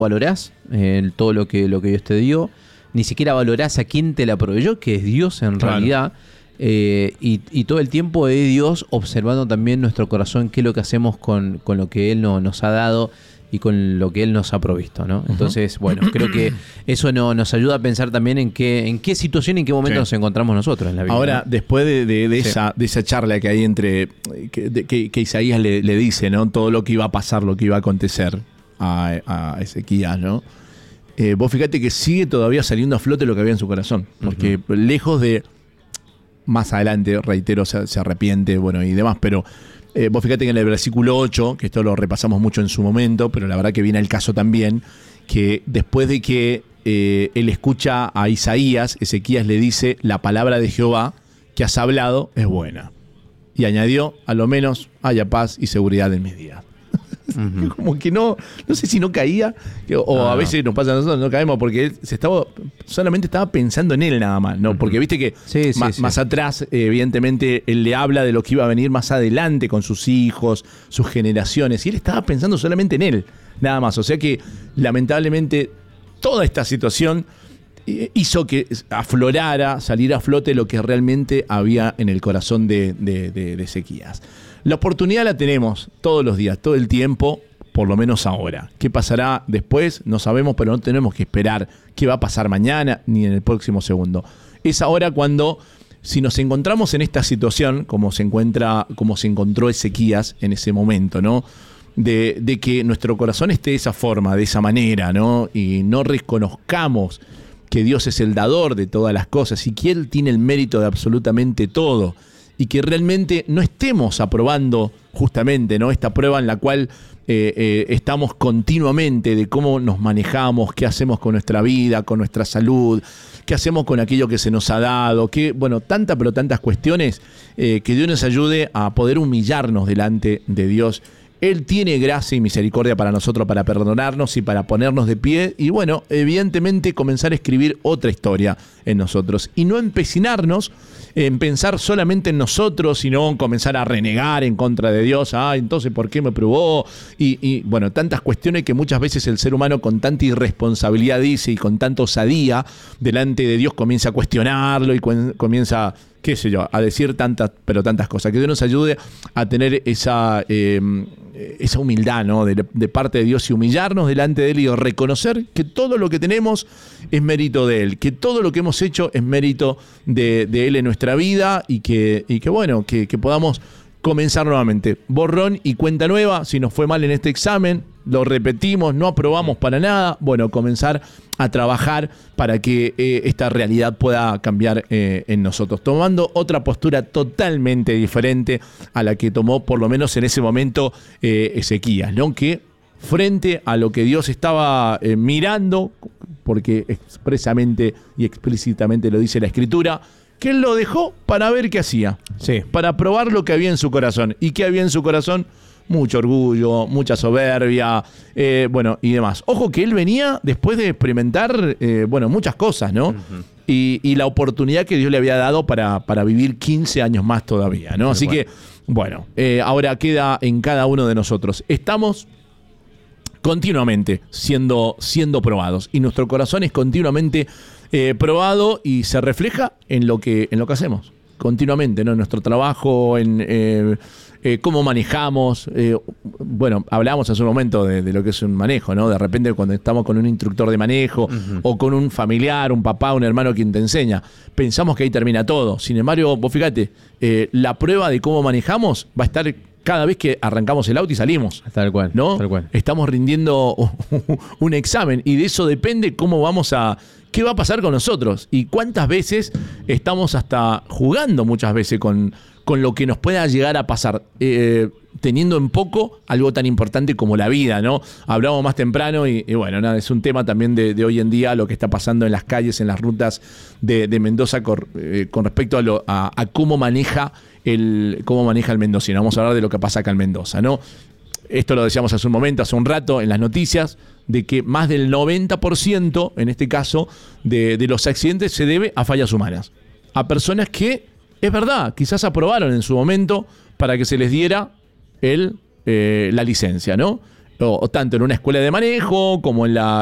valorás todo lo que Dios te dio, ni siquiera valorás a quién te la proveyó, que es Dios en realidad. Y todo el tiempo es Dios observando también nuestro corazón, qué es lo que hacemos con lo que Él nos ha dado y con lo que Él nos ha provisto, ¿no? Entonces, bueno, creo que eso nos ayuda a pensar también en qué situación y en qué momento nos encontramos nosotros en la vida. Ahora, ¿no? Después de esa charla que hay entre que Isaías le dice, ¿no? Todo lo que iba a pasar, lo que iba a acontecer a Ezequías, ¿no? Vos fíjate que sigue todavía saliendo a flote lo que había en su corazón, porque lejos de... Más adelante, reitero, se arrepiente, bueno, y demás, pero vos fíjate que en el versículo 8, que esto lo repasamos mucho en su momento, pero la verdad que viene al caso también, que después de que él escucha a Isaías, Ezequías le dice, la palabra de Jehová que has hablado es buena. Y añadió, a lo menos haya paz y seguridad en mis días. Como que no sé si no caía, a veces nos pasa a nosotros, no caemos porque él solamente estaba pensando en él nada más, ¿no? Porque viste que más atrás, evidentemente, él le habla de lo que iba a venir más adelante con sus hijos, sus generaciones, y él estaba pensando solamente en él, nada más. O sea que, lamentablemente, toda esta situación hizo que saliera a flote lo que realmente había en el corazón de Ezequías. La oportunidad la tenemos todos los días, todo el tiempo, por lo menos ahora. ¿Qué pasará después? No sabemos, pero no tenemos que esperar qué va a pasar mañana ni en el próximo segundo. Es ahora cuando, si nos encontramos en esta situación, como se encontró Ezequías en ese momento, ¿no? De que nuestro corazón esté de esa forma, de esa manera, ¿no? Y no reconozcamos que Dios es el dador de todas las cosas y que Él tiene el mérito de absolutamente todo. Y que realmente no estemos aprobando justamente, ¿no? Esta prueba en la cual estamos continuamente de cómo nos manejamos, qué hacemos con nuestra vida, con nuestra salud, qué hacemos con aquello que se nos ha dado, tantas cuestiones, que Dios nos ayude a poder humillarnos delante de Dios. Él tiene gracia y misericordia para nosotros, para perdonarnos y para ponernos de pie y, bueno, evidentemente comenzar a escribir otra historia en nosotros y no empecinarnos en pensar solamente en nosotros, sino comenzar a renegar en contra de Dios. Entonces, ¿por qué me probó? Y bueno, tantas cuestiones que muchas veces el ser humano con tanta irresponsabilidad dice y con tanta osadía delante de Dios comienza a cuestionarlo y comienza, qué sé yo, a decir tantas cosas. Que Dios nos ayude a tener esa humildad, ¿no? de parte de Dios y humillarnos delante de Él y reconocer que todo lo que tenemos es mérito de Él, que todo lo que hemos hecho es mérito de Él en nuestra vida y que podamos comenzar nuevamente. Borrón y cuenta nueva. Si nos fue mal en este examen, lo repetimos, no aprobamos para nada. Bueno, comenzar a trabajar para que esta realidad pueda cambiar en nosotros, tomando otra postura totalmente diferente a la que tomó, por lo menos en ese momento, Ezequías, ¿no? Que frente a lo que Dios estaba mirando, porque expresamente y explícitamente lo dice la Escritura, que Él lo dejó para ver qué hacía, para probar lo que había en su corazón. ¿Y qué había en su corazón? Mucho orgullo, mucha soberbia, y demás. Ojo que él venía después de experimentar, muchas cosas, ¿no? Uh-huh. Y la oportunidad que Dios le había dado para vivir 15 años más todavía, ¿no? Así que, ahora queda en cada uno de nosotros. Estamos continuamente siendo probados y nuestro corazón es continuamente probado y se refleja en lo que hacemos continuamente, ¿no? En nuestro trabajo, en cómo manejamos. Hablábamos hace un momento de lo que es un manejo, ¿no? De repente cuando estamos con un instructor de manejo o con un familiar, un papá, un hermano quien te enseña, pensamos que ahí termina todo. Sin embargo, vos fíjate, la prueba de cómo manejamos va a estar cada vez que arrancamos el auto y salimos. Tal cual, ¿no? Tal cual. Estamos rindiendo un examen y de eso depende qué va a pasar con nosotros y cuántas veces estamos hasta jugando muchas veces con lo que nos pueda llegar a pasar, teniendo en poco algo tan importante como la vida, ¿no? Hablamos más temprano y es un tema también de hoy en día, lo que está pasando en las calles, en las rutas de Mendoza con respecto a cómo maneja el mendocino. Vamos a hablar de lo que pasa acá en Mendoza, ¿no? Esto lo decíamos hace un rato en las noticias, de que más del 90%, en este caso, de los accidentes se debe a fallas humanas. A personas que, es verdad, quizás aprobaron en su momento para que se les diera la licencia, ¿no? o tanto en una escuela de manejo como en la